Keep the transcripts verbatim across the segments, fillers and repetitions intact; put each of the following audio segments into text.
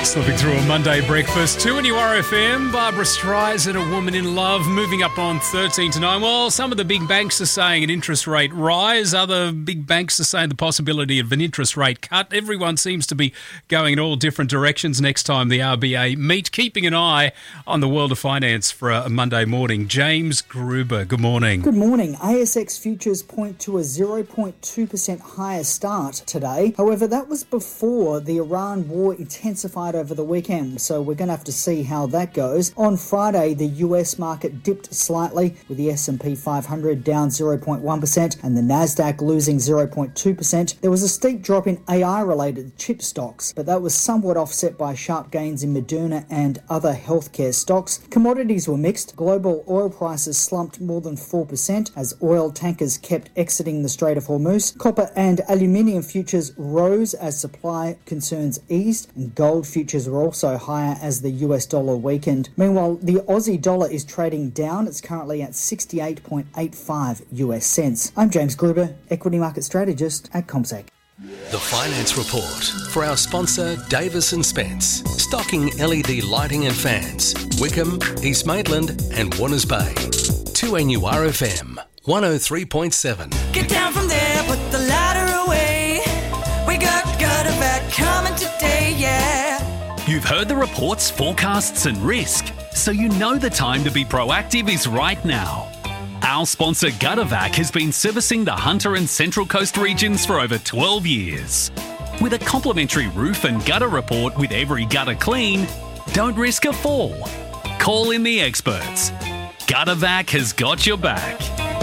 Slipping through a Monday breakfast. two N U R F M, Barbara Streisand, A Woman in Love, moving up on thirteen to nine. Well, some of the big banks are saying an interest rate rise. Other big banks are saying the possibility of an interest rate cut. Everyone seems to be going in all different directions next time the R B A meet. Keeping an eye on the world of finance for a Monday morning. James Gruber, good morning. Good morning. A S X futures point to a zero point two percent higher start today. However, that was before the Iran war intensified over the weekend, so we're going to have to see how that goes. On Friday, the U S market dipped slightly, with the S and P five hundred down zero point one percent and the Nasdaq losing zero point two percent. There was a steep drop in A I-related chip stocks, but that was somewhat offset by sharp gains in Moderna and other healthcare stocks. Commodities were mixed. Global oil prices slumped more than four percent as oil tankers kept exiting the Strait of Hormuz. Copper and aluminium futures rose as supply concerns eased, and gold futures were also higher as the U S dollar weakened. Meanwhile, the Aussie dollar is trading down. It's currently at sixty-eight point eight five U S cents. I'm James Gruber, equity market strategist at CommSec. The Finance Report for our sponsor Davis and Spence, stocking L E D lighting and fans, Wickham, East Maitland and Warners Bay. two N U R F M, one oh three point seven. Get down from there, put the ladder away. We got gutter back coming today, yeah. You've heard the reports, forecasts and risk, so you know the time to be proactive is right now. Our sponsor Guttervac has been servicing the Hunter and Central Coast regions for over twelve years. With a complimentary roof and gutter report with every gutter clean, don't risk a fall. Call in the experts. Guttervac has got your back.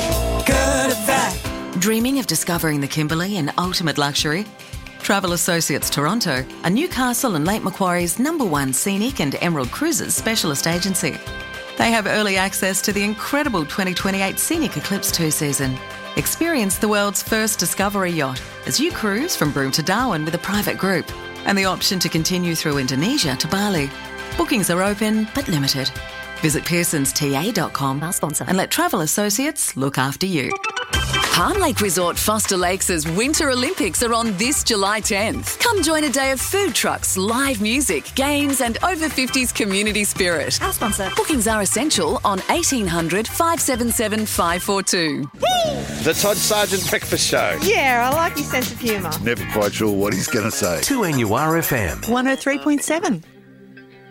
Guttervac. Dreaming of discovering the Kimberley in ultimate luxury? Travel Associates Toronto are Newcastle and Lake Macquarie's number one scenic and Emerald Cruises specialist agency. They have early access to the incredible twenty twenty-eight Scenic Eclipse two season. Experience the world's first discovery yacht as you cruise from Broome to Darwin with a private group, and the option to continue through Indonesia to Bali. Bookings are open but limited. Visit pearsons t a dot com, our sponsor, and let Travel Associates look after you. Palm Lake Resort Foster Lakes' Winter Olympics are on this July tenth. Come join a day of food trucks, live music, games and over fifties community spirit. Our sponsor. Bookings are essential on eighteen hundred, five seven seven, five four two. The Todd Sargent Breakfast Show. Yeah, I like his sense of humour. Never quite sure what he's going to say. two N U R F M. one oh three point seven.